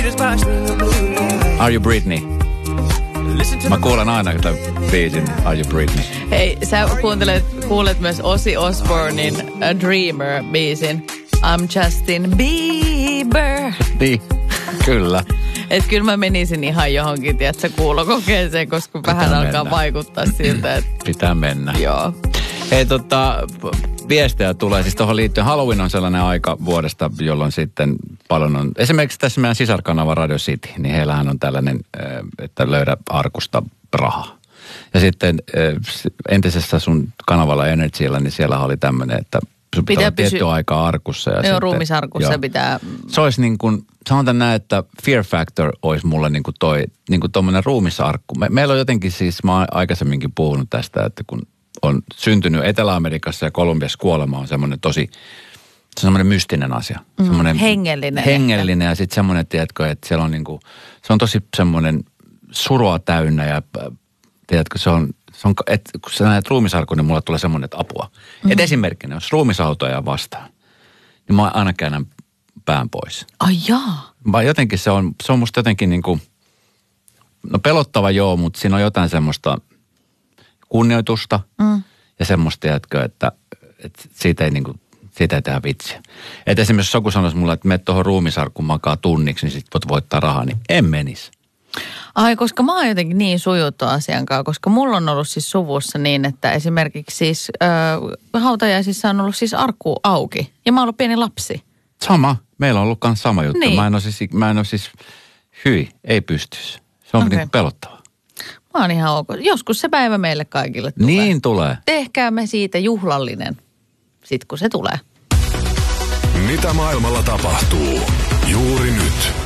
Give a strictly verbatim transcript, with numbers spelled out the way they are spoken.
Are You Britney? Mä kuulen aina tämän biisin Are You Britney. Hei, sä kuuntelet, kuulet myös Ozzy Osbournein A Dreamer-biisin. I'm Justin Bieber. Niin, kyllä. Että kyllä mä menisin ihan johonkin, tiedätkö, kuulokokeeseen, koska pitää vähän mennä. Alkaa vaikuttaa siltä, että... Pitää mennä. Joo. Hei, tota, viestejä tulee. Siis tuohon liittyen Halloween on sellainen aika vuodesta, jolloin sitten paljon on... Esimerkiksi tässä meidän sisarkanava Radio City, niin heillähän on tällainen, että löydä arkusta rahaa. Ja sitten entisessä sun kanavalla Energyllä, niin siellä oli tämmöinen, että sun pitää, pitää olla tietty aika arkussa. Ja joo, ruumisarkussa joo. Pitää... Se olisi niin kuin, sanotaan näin, että Fear Factor olisi mulle niin kuin toi, niin kuin tommoinen ruumisarkku. Me, meillä on jotenkin siis, mä oon aikaisemminkin puhunut tästä, että kun on syntynyt Etelä-Amerikassa ja Kolumbiassa kuolema on semmoinen tosi, se on semmoinen mystinen asia. Mm, hengellinen. Hengellinen ja sitten semmoinen, tiedätkö, että siellä on niin kuin, se on tosi semmoinen surua täynnä ja tiedätkö, se on, se on että kun sä näet ruumisarkun, niin mulle tulee semmoinen, että apua. Mm. Että esimerkkinä, jos ruumisautoja vastaan, niin mä aina käännän pään pois. Ai jaa. Mä jotenkin se on, se on musta jotenkin niin kuin, no pelottava joo, mutta siinä on jotain semmoista kunnioitusta mm. ja semmoista, tiedätkö, että, että siitä ei niin kuin, siitä ei tehdä vitsiä. Että esimerkiksi jos joku sanoisi mulle, että menet tuohon ruumisarkkuun makaa tunniksi, niin sit voit voittaa rahaa, niin en menisi. Ai, koska mä oon jotenkin niin sujuttu asiankaan, koska mulla on ollut siis suvussa niin, että esimerkiksi siis äh, hautajaisissa on ollut siis arkku auki ja mä oon ollut pieni lapsi. Sama. Meillä on ollut myös sama juttu. Niin. Mä en ole siis, mä en ole siis hyi, ei pystyisi. Se on okay. Niin pelottavaa. Mä oon ihan ok. Joskus se päivä meille kaikille tulee. Niin tulee. Tehkäämme siitä juhlallinen, sit kun se tulee. Mitä maailmalla tapahtuu juuri nyt?